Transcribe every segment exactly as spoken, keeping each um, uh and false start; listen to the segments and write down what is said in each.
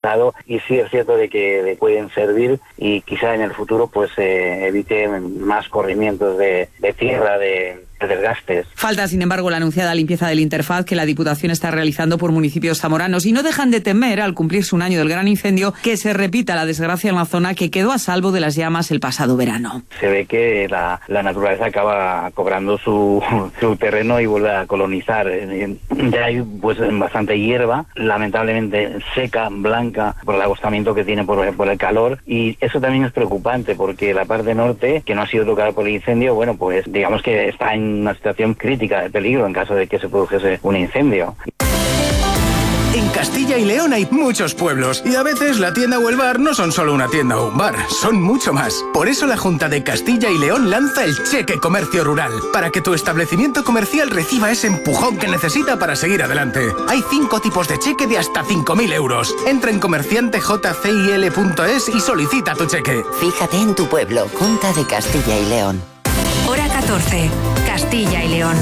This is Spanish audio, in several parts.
utilizado, y sí es cierto de que de pueden servir y quizá en el futuro pues eh, eviten más corrimientos de, de tierra, de desgastes. Falta, sin embargo, la anunciada limpieza del interfaz que la Diputación está realizando por municipios zamoranos, y no dejan de temer, al cumplirse un año del gran incendio, que se repita la desgracia en la zona que quedó a salvo de las llamas el pasado verano. Se ve que la, la naturaleza acaba cobrando su, su terreno y vuelve a colonizar. Ya hay pues bastante hierba, lamentablemente seca, blanca, por el agostamiento que tiene por, por el calor, y eso también es preocupante porque la parte norte, que no ha sido tocada por el incendio, bueno, pues digamos que está en una situación crítica de peligro en caso de que se produjese un incendio. En Castilla y León hay muchos pueblos y a veces la tienda o el bar no son solo una tienda o un bar, son mucho más. Por eso la Junta de Castilla y León lanza el Cheque Comercio Rural, para que tu establecimiento comercial reciba ese empujón que necesita para seguir adelante. Hay cinco tipos de cheque de hasta cinco mil euros. Entra en comerciante j c i l punto es y solicita tu cheque. Fíjate en tu pueblo, Junta de Castilla y León. Hora catorce, Castilla y León.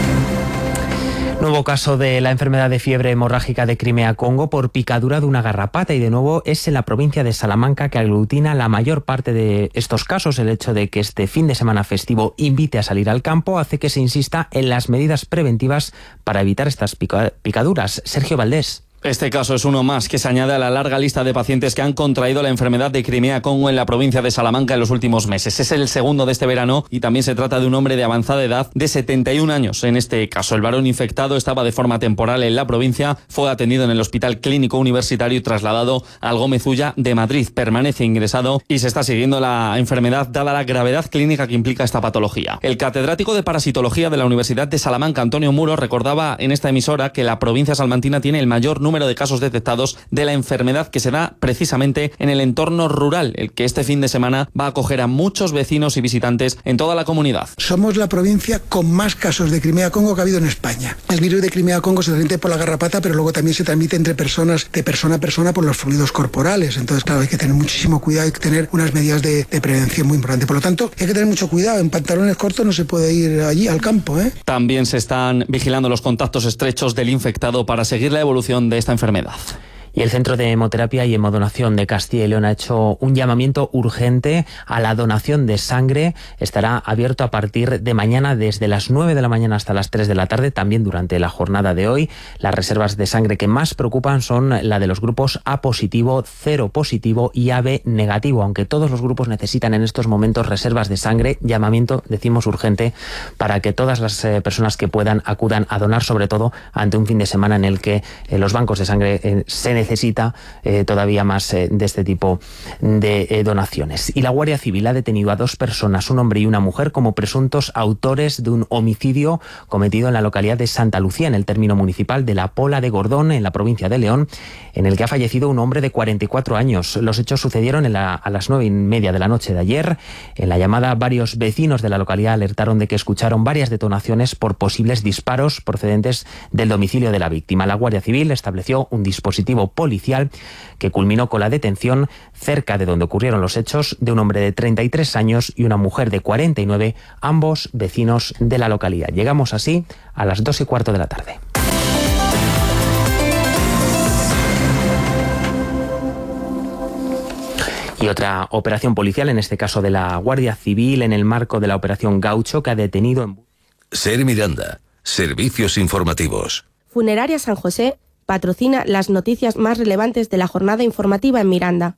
Nuevo caso de la enfermedad de fiebre hemorrágica de Crimea-Congo por picadura de una garrapata, y de nuevo es en la provincia de Salamanca que aglutina la mayor parte de estos casos. El hecho de que este fin de semana festivo invite a salir al campo hace que se insista en las medidas preventivas para evitar estas picaduras. Sergio Valdés. Este caso es uno más que se añade a la larga lista de pacientes que han contraído la enfermedad de Crimea-Congo en la provincia de Salamanca en los últimos meses. Es el segundo de este verano y también se trata de un hombre de avanzada edad de setenta y un años. En este caso, el varón infectado estaba de forma temporal en la provincia, fue atendido en el Hospital Clínico Universitario y trasladado al Gómez Ulla de Madrid. Permanece ingresado y se está siguiendo la enfermedad dada la gravedad clínica que implica esta patología. El catedrático de parasitología de la Universidad de Salamanca, Antonio Muro, recordaba en esta emisora que la provincia salmantina tiene el mayor número de casos detectados de la enfermedad, que se da precisamente en el entorno rural, el que este fin de semana va a acoger a muchos vecinos y visitantes en toda la comunidad. Somos la provincia con más casos de Crimea-Congo que ha habido en España. El virus de Crimea-Congo se transmite por la garrapata, pero luego también se transmite entre personas, de persona a persona, por los fluidos corporales. Entonces, claro, hay que tener muchísimo cuidado, hay que tener unas medidas de, de prevención muy importantes. Por lo tanto, hay que tener mucho cuidado. En pantalones cortos no se puede ir allí al campo, ¿eh? También se están vigilando los contactos estrechos del infectado para seguir la evolución de esta enfermedad. Y el Centro de Hemoterapia y Hemodonación de Castilla y León ha hecho un llamamiento urgente a la donación de sangre. Estará abierto a partir de mañana desde las nueve de la mañana hasta las tres de la tarde, también durante la jornada de hoy. Las reservas de sangre que más preocupan son la de los grupos A positivo, cero positivo y A B negativo. Aunque todos los grupos necesitan en estos momentos reservas de sangre, llamamiento, decimos, urgente, para que todas las eh, personas que puedan acudan a donar, sobre todo ante un fin de semana en el que eh, los bancos de sangre eh, se necesitan necesita eh, todavía más eh, de este tipo de eh, donaciones. Y la Guardia Civil ha detenido a dos personas, un hombre y una mujer, como presuntos autores de un homicidio cometido en la localidad de Santa Lucía, en el término municipal de La Pola de Gordón, en la provincia de León, en el que ha fallecido un hombre de cuarenta y cuatro años. Los hechos sucedieron en la, a las nueve y media de la noche de ayer. En la llamada, varios vecinos de la localidad alertaron de que escucharon varias detonaciones por posibles disparos procedentes del domicilio de la víctima. La Guardia Civil estableció un dispositivo policial que culminó con la detención cerca de donde ocurrieron los hechos de un hombre de treinta y tres años y una mujer de cuarenta y nueve, ambos vecinos de la localidad. Llegamos así a las dos y cuarto de la tarde. Y otra operación policial, en este caso de la Guardia Civil, en el marco de la operación Gaucho, que ha detenido en... Ser Miranda, servicios informativos. Funeraria San José patrocina las noticias más relevantes de la jornada informativa en Miranda.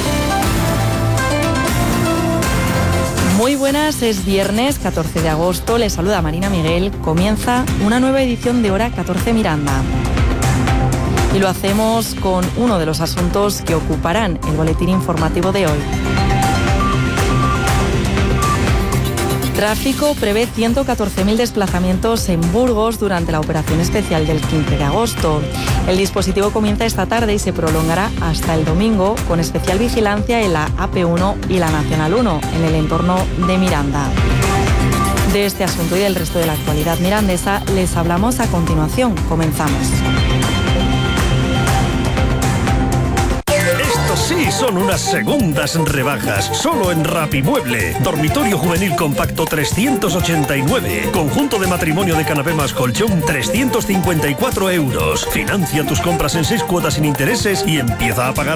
Muy buenas, es viernes catorce de agosto, les saluda Marina Miguel, comienza una nueva edición de Hora catorce Miranda. Y lo hacemos con uno de los asuntos que ocuparán el boletín informativo de hoy. Tráfico prevé ciento catorce mil desplazamientos en Burgos durante la operación especial del quince de agosto. El dispositivo comienza esta tarde y se prolongará hasta el domingo, con especial vigilancia en la A P uno y la Nacional uno, en el entorno de Miranda. De este asunto y del resto de la actualidad mirandesa les hablamos a continuación. Comenzamos. Sí, son unas segundas rebajas, solo en Rapimueble. Dormitorio juvenil compacto trescientos ochenta y nueve. Conjunto de matrimonio de canapé más colchón trescientos cincuenta y cuatro euros. Financia tus compras en seis cuotas sin intereses y empieza a pagar